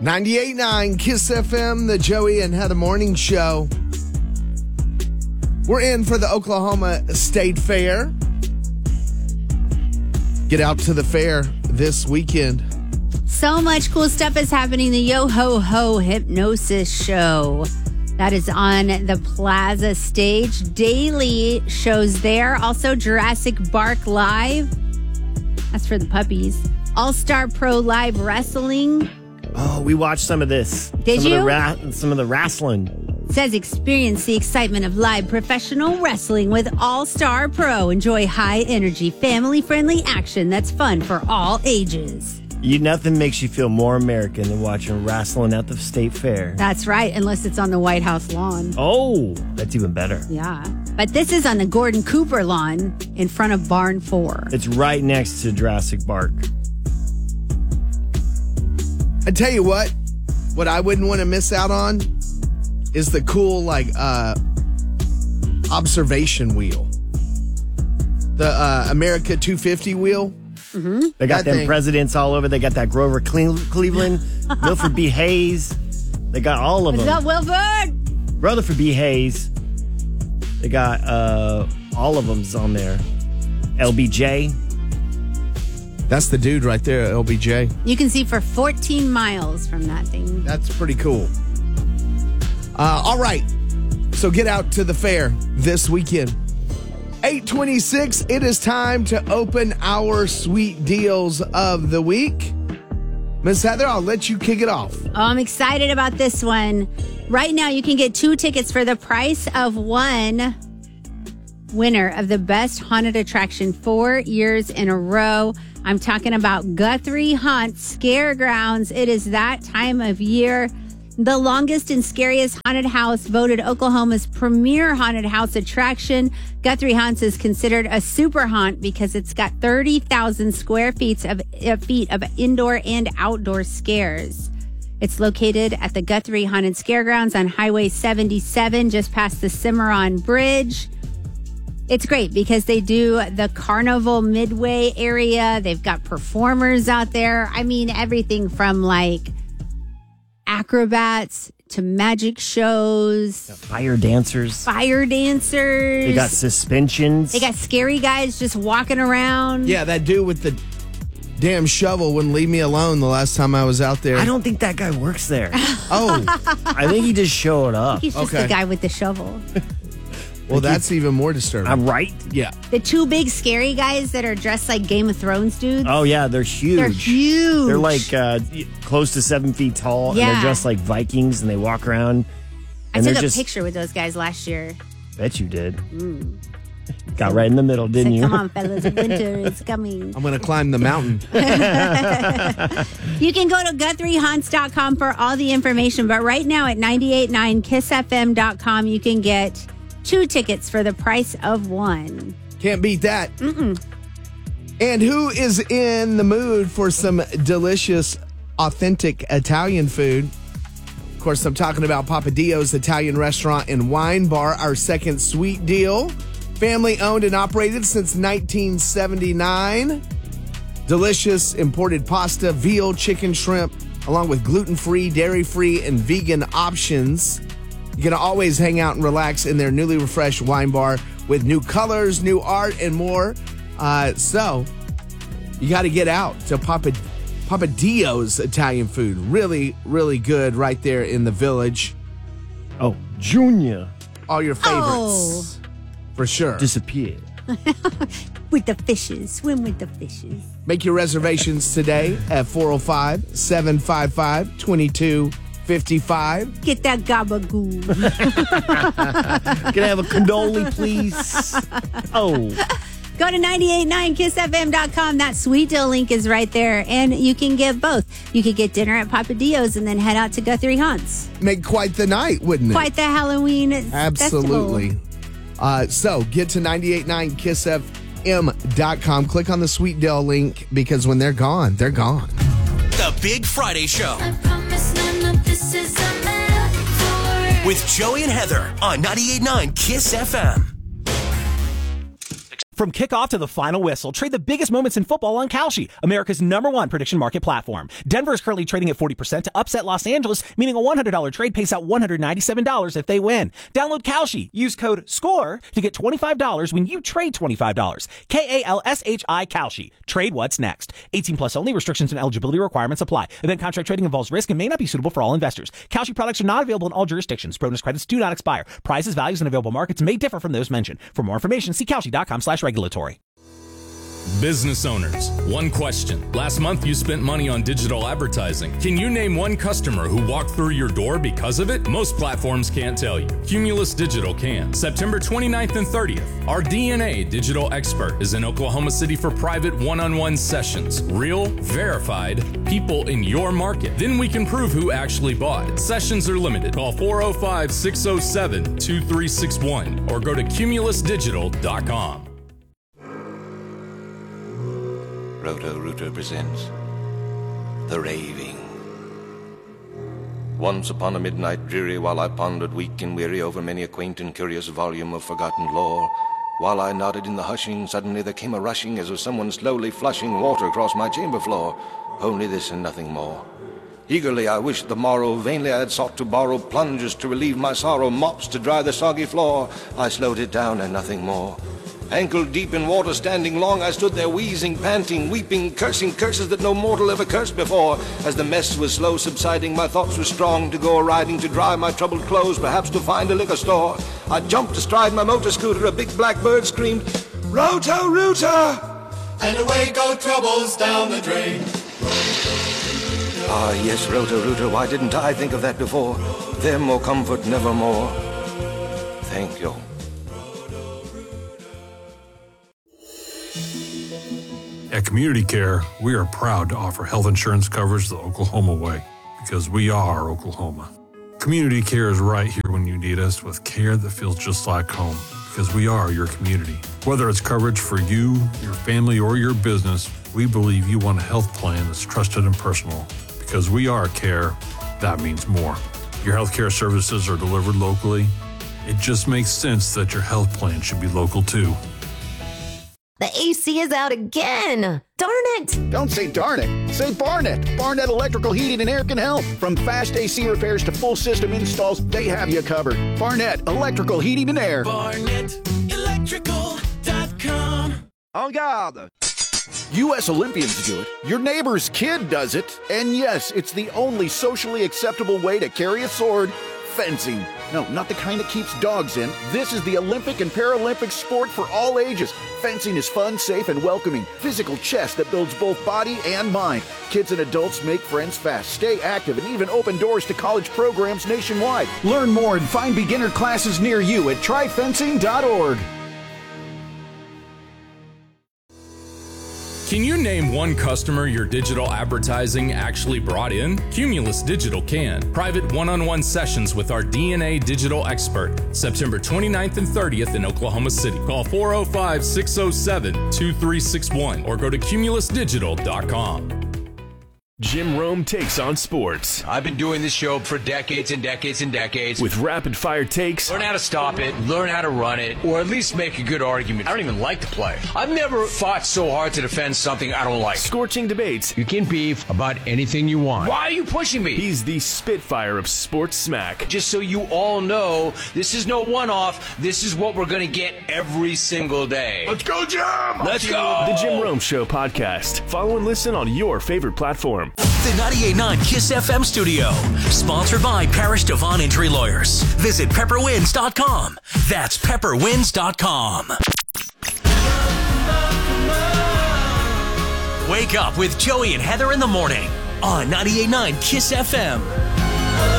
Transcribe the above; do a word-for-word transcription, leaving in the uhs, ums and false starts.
ninety-eight point nine Kiss F M, the Joey and Heather Morning Show. We're in for the Oklahoma State Fair. Get out to the fair this weekend. So much cool stuff is happening. The Yo Ho Ho Hypnosis Show. That is on the Plaza stage. Daily shows there. Also Jurassic Bark Live. That's for the puppies. All-Star Pro Live Wrestling. Oh, we watched some of this. Did some you? Of the ra- some of the wrestling. It says experience the excitement of live professional wrestling with All-Star Pro. Enjoy high-energy, family-friendly action that's fun for all ages. You nothing makes you feel more American than watching wrestling at the state fair. That's right, unless it's on the White House lawn. Oh, that's even better. Yeah. But this is on the Gordon Cooper lawn in front of Barn four. It's right next to Jurassic Park. I tell you what, what I wouldn't want to miss out on is the cool, like, uh, observation wheel. The uh, America two fifty wheel. Mm-hmm. They got That them thing. presidents all over. They got that Grover Cle- Cleveland, Wilford B. Hayes. They got all of What's them. up, Wilford? Rutherford B. Hayes. They got uh, all of them's on there. L B J. That's the dude right there, L B J. You can see for fourteen miles from that thing. That's pretty cool. Uh, all right. So get out to the fair this weekend. eight twenty-six, it is time to open our sweet deals of the week. Miss Heather, I'll let you kick it off. Oh, I'm excited about this one. Right now, you can get two tickets for the price of one. Winner of the best haunted attraction four years in a row. I'm talking about Guthrie Haunt Scare Grounds. It is that time of year. The longest and scariest haunted house, voted Oklahoma's premier haunted house attraction. Guthrie Haunts is considered a super haunt because it's got thirty thousand square feet of, uh, feet of indoor and outdoor scares. It's located at the Guthrie Haunted Scare Grounds on Highway seventy-seven, just past the Cimarron Bridge. It's great because they do the Carnival Midway area. They've got performers out there. I mean, everything from like acrobats to magic shows, Fire dancers. fire dancers. They got suspensions. They got scary guys just walking around. Yeah, that dude with the damn shovel wouldn't leave me alone the last time I was out there. I don't think that guy works there. Oh, I think he just showed up. He's just Okay. the guy with the shovel. well, that's even more disturbing. I'm right. yeah. The two big scary guys that are dressed like Game of Thrones dudes. Oh, yeah, they're huge. They're huge. They're like uh, close to seven feet tall, Yeah. and they're dressed like Vikings, and they walk around. I And took they're a just, picture with those guys last year. Bet you did. Got right in the middle, didn't Said, you? come on, fellas, winter is coming. I'm going to climb the mountain. You can go to Guthrie Haunts dot com for all the information, but right now at ninety-eight point nine kiss f m dot com, you can get two tickets for the price of one. Can't beat that. Mm-mm. And who is in the mood for some delicious, authentic Italian food? Of course, I'm talking about Papadio's Italian Restaurant and Wine Bar, our second sweet deal. Family owned and operated since nineteen seventy-nine. Delicious imported pasta, veal, chicken, shrimp, along with gluten-free, dairy-free, and vegan options. You can always hang out and relax in their newly refreshed wine bar with new colors, new art, and more. Uh, so, you got to get out to Papa, Papadio's Italian food. Really, really good right there in the village. Oh, Junior All your favorites. Oh. For sure. disappeared. With the fishes. Swim with the fishes. Make your reservations today at four oh five, seven five five, two two five five. Get that gabagool. Can I have a cannoli, please? Oh, Go to ninety-eight point nine kiss f m dot com. That sweet deal link is right there. And you can get both. You could get dinner at Papadio's and then head out to Guthrie Haunts. Make quite the night, wouldn't it? Quite the Halloween Absolutely. festival. Uh, so get to ninety-eight point nine kiss f m dot com. Click on the sweet deal link because when they're gone, they're gone. The Big Friday Show I promise none of this is a metaphor. with Joey and Heather on ninety-eight point nine Kiss F M. From kickoff to the final whistle, trade the biggest moments in football on Kalshi, America's number one prediction market platform. Denver is currently trading at forty percent to upset Los Angeles, meaning a one hundred dollars trade pays out one hundred ninety-seven dollars if they win. Download Kalshi. Use code SCORE to get twenty-five dollars when you trade twenty-five dollars. K A L S H I Kalshi. Trade what's next. eighteen plus only. Restrictions and eligibility requirements apply. Event contract trading involves risk and may not be suitable for all investors. Kalshi products are not available in all jurisdictions. Bonus credits do not expire. Prices, values, and available markets may differ from those mentioned. For more information, see Kalshi.com slash regulatory. Business owners, one question. Last month you spent money on digital advertising. Can you name one customer who walked through your door because of it? Most platforms can't tell you. Cumulus Digital can. September twenty-ninth and thirtieth, our D N A digital expert is in Oklahoma City for private one-on-one sessions. Real, verified, people in your market. Then we can prove who actually bought. Sessions are limited. Call four oh five, six oh seven, two three six one or go to cumulus digital dot com. Roto-Rooter presents The Raving. Once upon a midnight dreary, while I pondered weak and weary over many a quaint and curious volume of forgotten lore, while I nodded in the hushing, suddenly there came a rushing as of someone slowly flushing water across my chamber floor. Only this and nothing more. Eagerly I wished the morrow, vainly I had sought to borrow plungers to relieve my sorrow, mops to dry the soggy floor. I slowed it down and nothing more. Ankle deep in water, standing long, I stood there wheezing, panting, weeping, cursing curses that no mortal ever cursed before. As the mess was slow subsiding, my thoughts were strong to go a-riding, to dry my troubled clothes, perhaps to find a liquor store. I jumped astride my motor scooter, a big black bird screamed, Roto-Rooter! And away go troubles down the drain. Ah, yes, Roto-Rooter, why didn't I think of that before? Them or comfort nevermore. Thank you. At Community Care, we are proud to offer health insurance coverage the Oklahoma way, because we are Oklahoma. Community Care is right here when you need us, with care that feels just like home, because we are your community. Whether it's coverage for you, your family, or your business, we believe you want a health plan that's trusted and personal. Because we are care, that means more. Your healthcare services are delivered locally. It just makes sense that your health plan should be local too. The A C is out again. Darn it. Don't say darn it. Say Barnett. Barnett Electrical Heating and Air can help. From fast A C repairs to full system installs, they have you covered. Barnett Electrical Heating and Air. Barnett Electrical dot com. En garde. U S Olympians do it. Your neighbor's kid does it. And yes, it's the only socially acceptable way to carry a sword. Fencing. No, not the kind that keeps dogs in. This is the Olympic and Paralympic sport for all ages. Fencing is fun, safe, and welcoming. Physical chess that builds both body and mind. Kids and adults make friends fast, stay active, and even open doors to college programs nationwide. Learn more and find beginner classes near you at try fencing dot org. Can you name one customer your digital advertising actually brought in? Cumulus Digital can. Private one-on-one sessions with our D N A digital expert. September twenty-ninth and thirtieth in Oklahoma City. Call four oh five, six oh seven, two three six one or go to cumulus digital dot com. Jim Rome takes on sports. I've been doing this show for decades and decades and decades. With rapid-fire takes. Learn how to stop it, learn how to run it, or at least make a good argument. I don't even like to play. I've never fought so hard to defend something I don't like. Scorching debates. You can beef about anything you want. Why are you pushing me? He's the Spitfire of sports smack. Just so you all know, this is no one-off. This is what we're going to get every single day. Let's go, Jim! Let's go! The Jim Rome Show podcast. Follow and listen on your favorite platform. The ninety-eight point nine KISS F M studio. Sponsored by Parrish Devon Injury Lawyers. Visit pepper wins dot com. That's pepper wins dot com. Wake up with Joey and Heather in the morning on ninety-eight point nine KISS F M.